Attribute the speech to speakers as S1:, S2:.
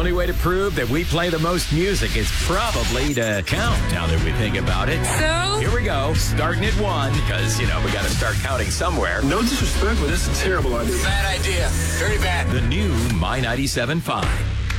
S1: only way to prove that we play the most music is probably to count, now that we think about it.
S2: So?
S1: Here we go, starting at 1, because, we got to start counting somewhere.
S3: No disrespect, but that's a terrible idea.
S4: Bad idea. Very bad.
S1: The new My 97.5.